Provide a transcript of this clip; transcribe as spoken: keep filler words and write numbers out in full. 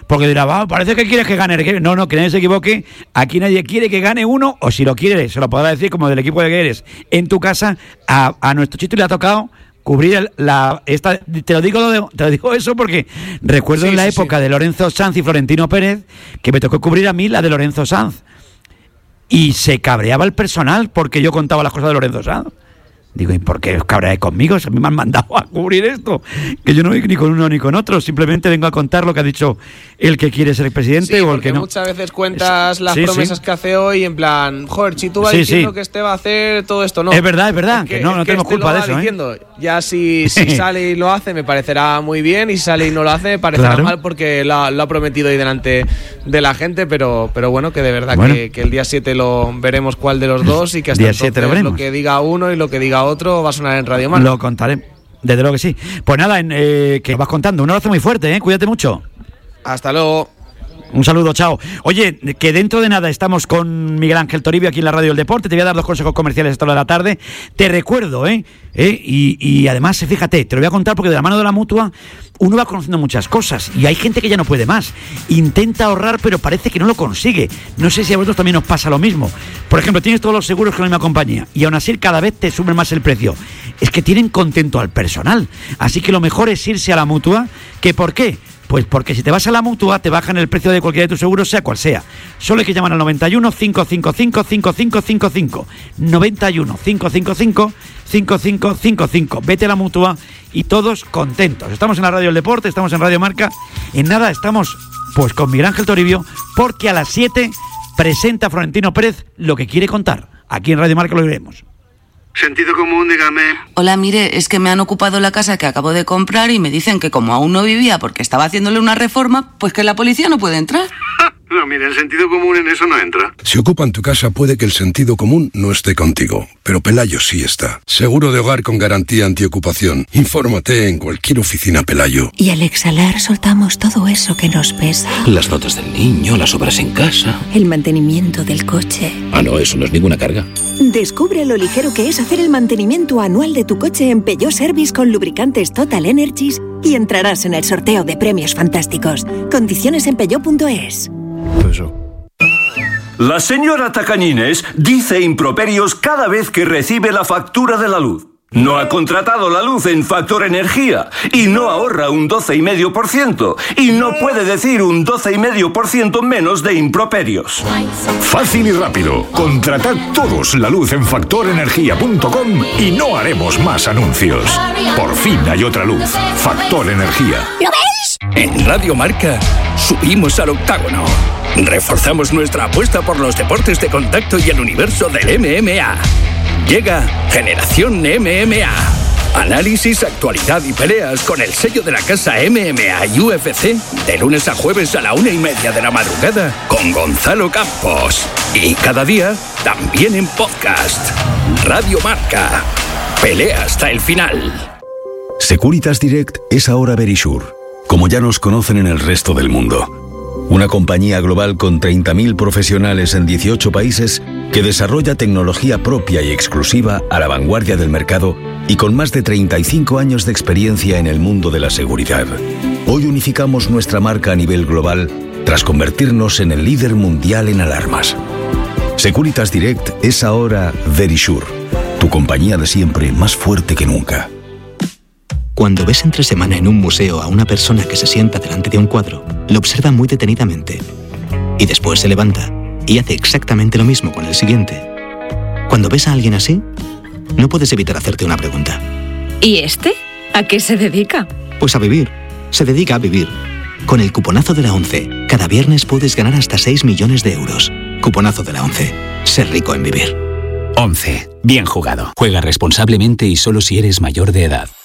porque dirá, va, parece que quieres que gane. No, no, que nadie se equivoque. Aquí nadie quiere que gane uno, o si lo quiere, se lo podrá decir como del equipo de que eres en tu casa. A, a nuestro Chito le ha tocado cubrir el, la esta te lo digo te lo digo eso porque recuerdo sí, en la sí, época sí. de Lorenzo Sanz y Florentino Pérez que me tocó cubrir a mí la de Lorenzo Sanz y se cabreaba el personal porque yo contaba las cosas de Lorenzo Sanz. Digo, ¿y por qué os cabreáis conmigo? Si a mí me han mandado a cubrir esto. Que yo no voy ni con uno ni con otro. Simplemente vengo a contar lo que ha dicho el que quiere ser presidente sí, o el que no. Muchas veces cuentas sí, las sí, promesas sí. que hace hoy en plan, joder, Chitu va sí, diciendo sí. que este va a hacer todo esto. No. Es verdad, es verdad. Es que, que no, no que tenemos este culpa de eso. Diciendo. ¿eh? Ya si, si sale y lo hace me parecerá muy bien y si sale y no lo hace me parecerá claro. mal porque lo, lo ha prometido ahí delante de la gente, pero, pero bueno, que de verdad bueno. que, que el día siete lo veremos cuál de los dos y que hasta día entonces lo, lo que diga uno y lo que diga otro va a sonar en Radio Marca. Lo contaré, desde luego que sí. Pues nada, eh, que vas contando. Un abrazo muy fuerte, ¿eh? Cuídate mucho. Hasta luego. Un saludo, chao. Oye, que dentro de nada estamos con Miguel Ángel Toribio aquí en la Radio del Deporte. Te voy a dar los consejos comerciales hasta la hora de la tarde. Te recuerdo, ¿eh? ¿Eh? Y, y además, fíjate, te lo voy a contar porque de la mano de la Mutua uno va conociendo muchas cosas y hay gente que ya no puede más. Intenta ahorrar, pero parece que no lo consigue. No sé si a vosotros también os pasa lo mismo. Por ejemplo, tienes todos los seguros con la misma compañía y aún así cada vez te suben más el precio. Es que tienen contento al personal. Así que lo mejor es irse a la Mutua. ¿Que por qué? Pues porque si te vas a la Mutua te bajan el precio de cualquiera de tus seguros, sea cual sea. Solo hay que llamar al noventa y uno, cinco cinco cinco, cinco cinco cinco cinco. noventa y uno, cinco cinco cinco, cinco cinco cinco cinco. Vete a la Mutua y todos contentos. Estamos en la Radio del Deporte, estamos en Radio Marca. En nada estamos pues con Miguel Ángel Toribio porque a las siete presenta Florentino Pérez lo que quiere contar. Aquí en Radio Marca lo veremos. Sentido común, dígame. Hola, mire, es que me han ocupado la casa que acabo de comprar y me dicen que como aún no vivía porque estaba haciéndole una reforma, pues que la policía no puede entrar. No, mire, el sentido común en eso no entra. Si ocupan tu casa puede que el sentido común no esté contigo, pero Pelayo sí está. Seguro de hogar con garantía antiocupación. Infórmate en cualquier oficina Pelayo. Y al exhalar soltamos todo eso que nos pesa. Las notas del niño, las obras en casa. El mantenimiento del coche. Ah, no, eso no es ninguna carga. Descubre lo ligero que es hacer el mantenimiento anual de tu coche en Peugeot Service con lubricantes Total Energies y entrarás en el sorteo de premios fantásticos. Condiciones en peugeot punto es. Eso. La señora Tacañines dice improperios cada vez que recibe la factura de la luz. No ha contratado la luz en Factor Energía y no ahorra un doce coma cinco por ciento y no puede decir un doce coma cinco por ciento menos de improperios. Fácil y rápido. Contratad todos la luz en factor energía punto com y no haremos más anuncios. Por fin hay otra luz. Factor Energía. ¿Lo ves? En Radio Marca subimos al octágono. Reforzamos nuestra apuesta por los deportes de contacto y el universo del M M A. Llega Generación M M A. Análisis, actualidad y peleas con el sello de la casa M M A y U F C de lunes a jueves a la una y media de la madrugada con Gonzalo Campos. Y cada día también en podcast. Radio Marca. Pelea hasta el final. Securitas Direct es ahora Verisure, como ya nos conocen en el resto del mundo. Una compañía global con treinta mil profesionales en dieciocho países que desarrolla tecnología propia y exclusiva a la vanguardia del mercado y con más de treinta y cinco años de experiencia en el mundo de la seguridad. Hoy unificamos nuestra marca a nivel global tras convertirnos en el líder mundial en alarmas. Securitas Direct es ahora Verisure, tu compañía de siempre más fuerte que nunca. Cuando ves entre semana en un museo a una persona que se sienta delante de un cuadro, lo observa muy detenidamente y después se levanta y hace exactamente lo mismo con el siguiente. Cuando ves a alguien así, no puedes evitar hacerte una pregunta. ¿Y este? ¿A qué se dedica? Pues a vivir. Se dedica a vivir. Con el cuponazo de la ONCE, cada viernes puedes ganar hasta seis millones de euros. Cuponazo de la ONCE. Ser rico en vivir. ONCE. Bien jugado. Juega responsablemente y solo si eres mayor de edad.